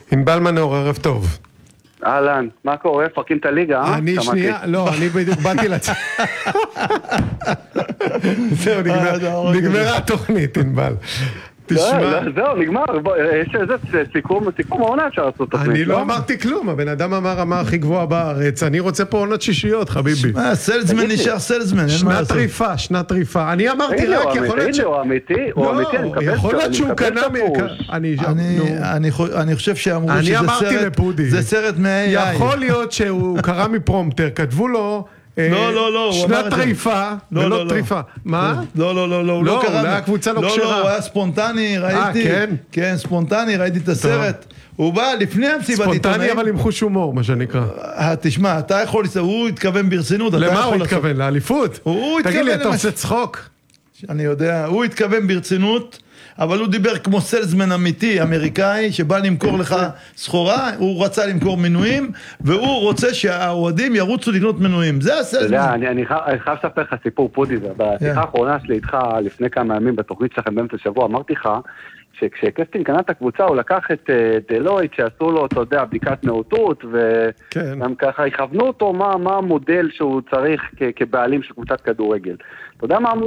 ענבל מנור, ערב טוב. אהלן, מה קורה? פרקים את הליגה, אני שנייה, לא, אני בדיוק באתי לצד. זהו, נגמרה התוכנית, ענבל. זהו, נגמר, יש איזה סיכום העונה אפשר לעשות תוכנית. אני לא אמרתי כלום, הבן אדם אמר רמה הכי גבוהה בארץ, אני רוצה פה עונות שישיות, חביבי. סלזמן נשאר סלזמן, שנת טריפה, אני אמרתי רק, יכול להיות ש... הוא אמיתי, אני מקבל יכול להיות שהוא קנה... אני חושב שאמרו שזה סרט מה-AI. יכול להיות שהוא קרא מפרומטר, כתבו לו... לא, שנת טריפה, ולא טריפה. מה? לא, הוא לא קרא. אולי הקבוצה לא קשרה. לא, הוא היה ספונטני, ראיתי. כן, ספונטני, ראיתי את הסרט. הוא בא לפני המסיבת עיתונאים. ספונטני אבל עם חוש הומור, מה שנקרא. תשמע, אתה יכול... הוא התכוון ברצינות. למה הוא התכוון? לאליפות? תגיד לי, אתה עושה צחוק? אני יודע, הוא התכוון ברצינות. אבל הוא דיבר כמו סלזמן אמיתי, אמריקאי, שבא למכור לך סחורה, הוא רצה למכור מנויים, והוא רוצה שהאוהדים ירוצו לקנות מנויים. זה הסלזמן. אתה יודע, אני חייב לספר לך סיפור פודי, בשיחה האחרונה שלי איתך, לפני כמה ימים בתוכנית שלכם באמצע השבוע, אמרתי לך, שכשקסטין קנה את הקבוצה, הוא לקח את דלויט, שעשו לו, אתה יודע, בדיקת נאותות, וגם ככה יכוונו אותו מה המודל שהוא צריך כבעלים של קבוצת כדורגל. אתה יודע מה אמרו